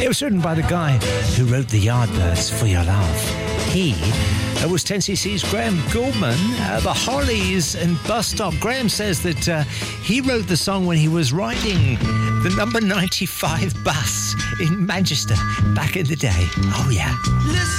It was written by the guy who wrote The Yardbirds, For Your Love. He was 10cc's Graham Gouldman, the Hollies and Bus Stop. Graham says that he wrote the song when he was riding the number 95 bus in Manchester back in the day. Oh, yeah.